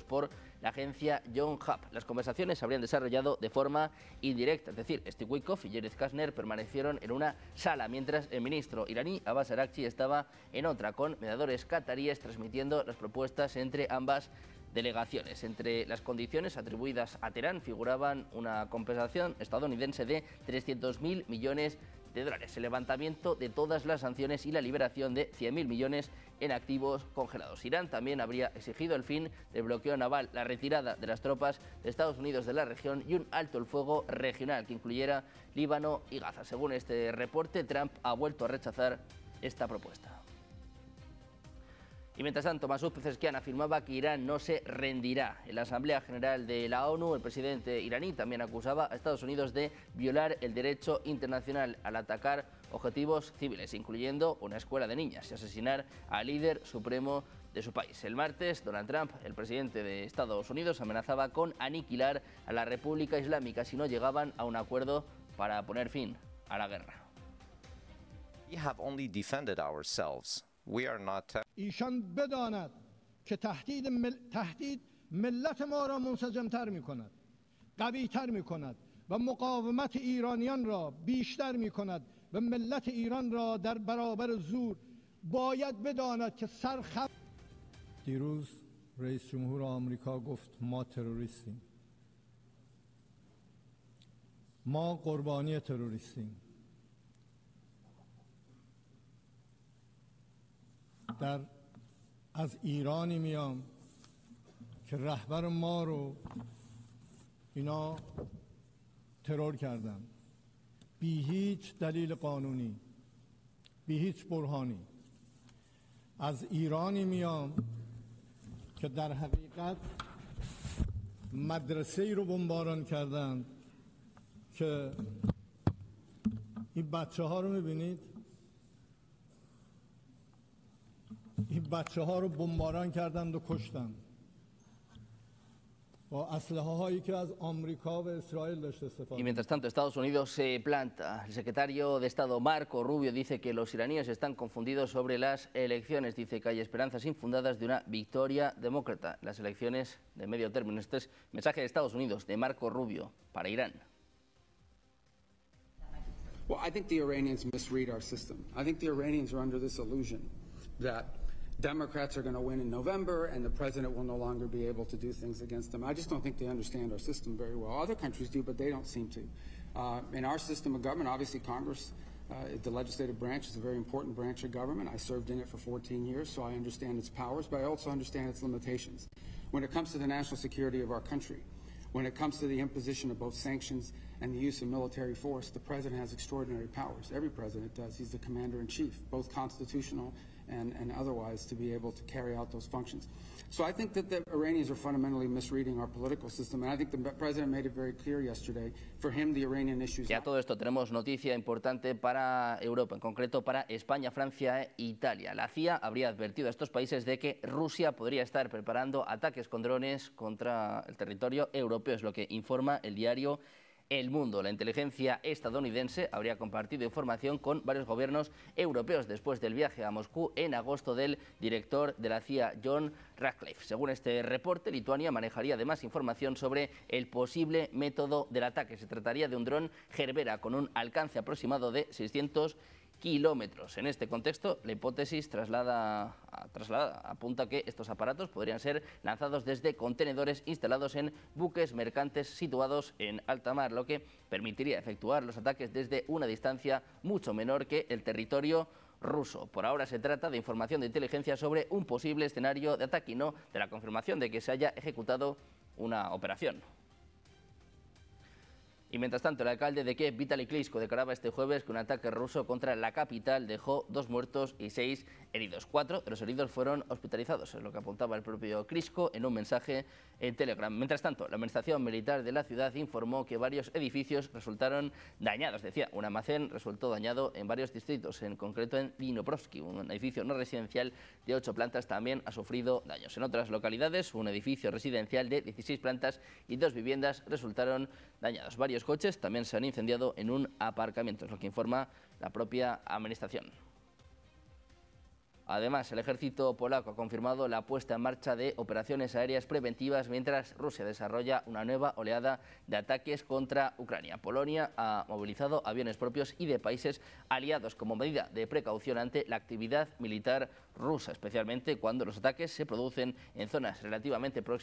por la agencia Yonhap. Las conversaciones se habrían desarrollado de forma indirecta, es decir, Steve Witkoff y Jared Kushner permanecieron en una sala, mientras el ministro iraní Abbas Araghchi estaba en otra, con mediadores cataríes transmitiendo las propuestas entre ambas delegaciones. Entre las condiciones atribuidas a Teherán figuraban una compensación estadounidense de 300.000 millones de dólares, el levantamiento de todas las sanciones y la liberación de 100.000 millones en activos congelados. Irán también habría exigido el fin del bloqueo naval, la retirada de las tropas de Estados Unidos de la región y un alto el fuego regional que incluyera Líbano y Gaza. Según este reporte, Trump ha vuelto a rechazar esta propuesta. Y mientras tanto, Masoud Pezeshkian afirmaba que Irán no se rendirá. En la Asamblea General de la ONU, el presidente iraní también acusaba a Estados Unidos de violar el derecho internacional al atacar objetivos civiles, incluyendo una escuela de niñas, y asesinar al líder supremo de su país. El martes, Donald Trump, el presidente de Estados Unidos, amenazaba con aniquilar a la República Islámica si no llegaban a un acuerdo para poner fin a la guerra. We have only defended ourselves. We are not. ایشان بداند که تهدید ملت ما را منسجمتر می‌کند، قوی‌تر می‌کند و مقاومت ایرانیان را بیشتر می‌کند و ملت ایران را در برابر زور باید بداند که سرخط. دیروز رئیس جمهور آمریکا گفت ما تروریستیم. ما قربانی تروریستیم. از ایرانی میام که رهبر ما رو اینا ترور کردن بی هیچ دلیل قانونی، بی هیچ برهانی. از ایرانی میام که در حقیقت مدرسه‌ای رو بمباران کردن که این بچه‌ها رو می‌بینید، این بچه‌ها رو بمباران کردند و کشتند با اسلحه‌هایی که از آمریکا و اسرائیل داشته استفاده. Y mientras tanto, Estados Unidos se planta. El secretario de Estado Marco Rubio dice que los iraníes están confundidos sobre las elecciones. Dice que hay esperanzas infundadas de una victoria demócrata en las elecciones de medio término. Este es mensaje de Estados Unidos, de Marco Rubio, para Irán. Well, I think the Iranians misread our system. I think the Iranians are under this illusion that Democrats are going to win in November and the president will no longer be able to do things against them. I just don't think they understand our system very well. Other countries do, but they don't seem to. In our system of government, obviously Congress, the legislative branch is a very important branch of government. I served in it for 14 years, so I understand its powers, but I also understand its limitations. When it comes to the national security of our country, when it comes to the imposition of both sanctions and the use of military force, the president has extraordinary powers. Every president does. He's the commander-in-chief, both constitutional and otherwise, to be able to carry out those functions. So I think that the Iranians are fundamentally misreading our political system, and I think the president made it very clear yesterday. For him, the Iranian issue is... Y a todo esto tenemos noticia importante para Europa, en concreto para España, Francia e Italia. La CIA habría advertido a estos países de que Rusia podría estar preparando ataques con drones contra el territorio europeo, es lo que informa el diario El Mundo. La inteligencia estadounidense habría compartido información con varios gobiernos europeos después del viaje a Moscú en agosto del director de la CIA, John Ratcliffe. Según este reporte, Lituania manejaría además información sobre el posible método del ataque. Se trataría de un dron Gerbera con un alcance aproximado de 600 kilómetros. En este contexto, la hipótesis trasladada apunta que estos aparatos podrían ser lanzados desde contenedores instalados en buques mercantes situados en alta mar, lo que permitiría efectuar los ataques desde una distancia mucho menor que el territorio ruso. Por ahora se trata de información de inteligencia sobre un posible escenario de ataque y no de la confirmación de que se haya ejecutado una operación. Y mientras tanto, el alcalde de Kiev, Vitaly Klitschko, declaraba este jueves que un ataque ruso contra la capital dejó 2 muertos y 6 heridos. 4 de los heridos fueron hospitalizados, es lo que apuntaba el propio Klitschko en un mensaje en Telegram. Mientras tanto, la administración militar de la ciudad informó que varios edificios resultaron dañados. Decía, un almacén resultó dañado en varios distritos, en concreto en Dniprovsky. Un edificio no residencial de 8 plantas también ha sufrido daños. En otras localidades, un edificio residencial de 16 plantas y 2 viviendas resultaron dañados. Varios coches también se han incendiado en un aparcamiento, es lo que informa la propia administración. Además, el ejército polaco ha confirmado la puesta en marcha de operaciones aéreas preventivas mientras Rusia desarrolla una nueva oleada de ataques contra Ucrania. Polonia ha movilizado aviones propios y de países aliados como medida de precaución ante la actividad militar rusa, especialmente cuando los ataques se producen en zonas relativamente próximas